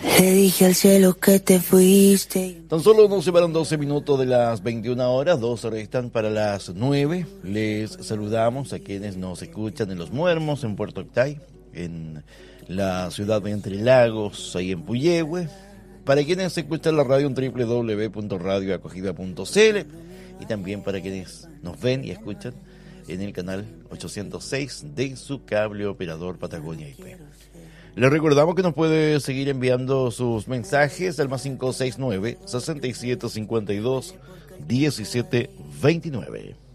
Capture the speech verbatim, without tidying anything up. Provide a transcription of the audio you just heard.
Le dije al cielo que te fuiste. Tan solo nos llevaron doce minutos de las veintiuna horas, doce restan para las nueve. Les saludamos a quienes nos escuchan en Los Muermos, en Puerto Octay, en la ciudad de Entre Lagos, ahí en Puyehue. Para quienes escuchan la radio en doble u doble u doble u punto radio acogida punto c l y también para quienes nos ven y escuchan en el canal ochocientos seis de su cable operador Patagonia I P. Les recordamos que nos puede seguir enviando sus mensajes al más cinco seis nueve, sesenta y siete cincuenta y dos, diecisiete veintinueve.